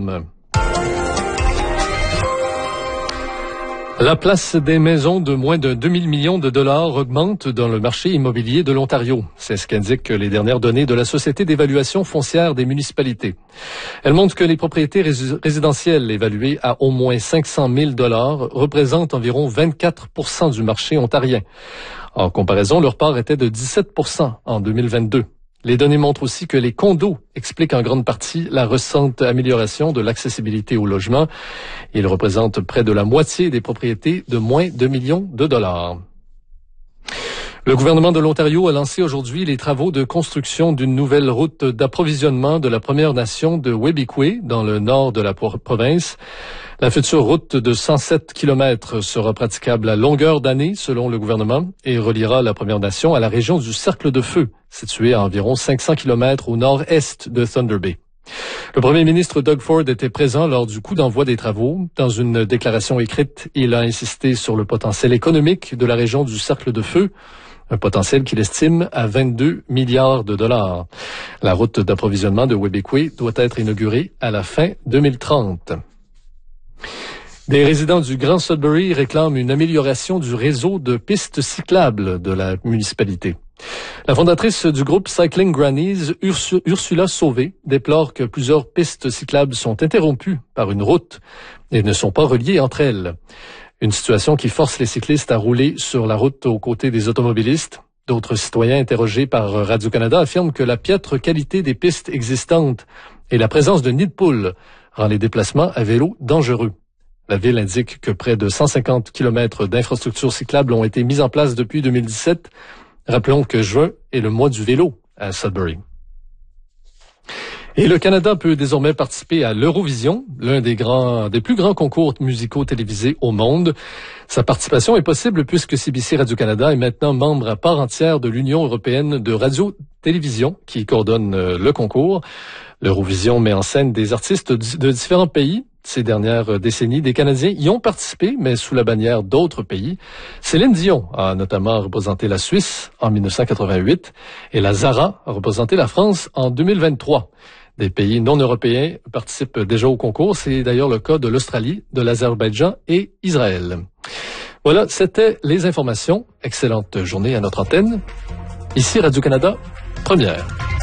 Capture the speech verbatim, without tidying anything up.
com. La place des maisons de moins de deux mille millions de dollars augmente dans le marché immobilier de l'Ontario. C'est ce qu'indiquent les dernières données de la Société d'évaluation foncière des municipalités. Elles montrent que les propriétés rés- résidentielles évaluées à au moins cinq cent mille dollars représentent environ vingt-quatre pour cent du marché ontarien. En comparaison, leur part était de dix-sept pour cent en deux mille vingt-deux. Les données montrent aussi que les condos expliquent en grande partie la récente amélioration de l'accessibilité au logement. Ils représentent près de la moitié des propriétés de moins de millions de dollars. Le gouvernement de l'Ontario a lancé aujourd'hui les travaux de construction d'une nouvelle route d'approvisionnement de la Première Nation de Wēbikwe dans le nord de la province. La future route de cent sept kilomètres sera praticable à longueur d'année, selon le gouvernement, et reliera la Première Nation à la région du Cercle de Feu, située à environ cinq cents kilomètres au nord-est de Thunder Bay. Le premier ministre Doug Ford était présent lors du coup d'envoi des travaux. Dans une déclaration écrite, il a insisté sur le potentiel économique de la région du Cercle de Feu, un potentiel qu'il estime à vingt-deux milliards de dollars. La route d'approvisionnement de Wēbikwe doit être inaugurée à la fin deux mille trente. Des résidents du Grand Sudbury réclament une amélioration du réseau de pistes cyclables de la municipalité. La fondatrice du groupe Cycling Grannies, Ursu- Ursula Sauvé, déplore que plusieurs pistes cyclables sont interrompues par une route et ne sont pas reliées entre elles. Une situation qui force les cyclistes à rouler sur la route aux côtés des automobilistes. D'autres citoyens interrogés par Radio-Canada affirment que la piètre qualité des pistes existantes et la présence de nids de poules rend les déplacements à vélo dangereux. La ville indique que près de cent cinquante kilomètres d'infrastructures cyclables ont été mises en place depuis deux mille dix-sept. Rappelons que juin est le mois du vélo à Sudbury. Et le Canada peut désormais participer à l'Eurovision, l'un des grands, des plus grands concours musicaux télévisés au monde. Sa participation est possible puisque C B C Radio-Canada est maintenant membre à part entière de l'Union européenne de radio-télévision qui coordonne le concours. L'Eurovision met en scène des artistes de différents pays. Ces dernières décennies, des Canadiens y ont participé, mais sous la bannière d'autres pays. Céline Dion a notamment représenté la Suisse en mille neuf cent quatre-vingt-huit et la Zara a représenté la France en deux mille vingt-trois. Des pays non européens participent déjà au concours. C'est d'ailleurs le cas de l'Australie, de l'Azerbaïdjan et Israël. Voilà, c'était les informations. Excellente journée à notre antenne. Ici Radio-Canada, première.